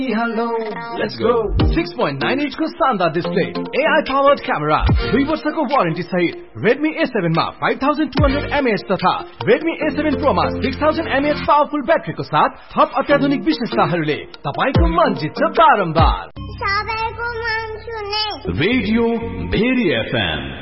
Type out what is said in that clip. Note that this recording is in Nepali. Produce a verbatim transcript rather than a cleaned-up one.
Hello, let's go. six point nine inch को शानदार display, A I powered camera, दुई वर्षको वारेन्टी सहित Redmi A seven मा five thousand two hundred milliamp hour तथा Redmi A seven Pro मा six thousand milliamp hour powerful ब्याट्रीको साथ थप अत्याधुनिक विशेषताहरूले तपाईको मन जित्छ बारम्बार। सबैको मन सुने रेडियो भेरी एफएम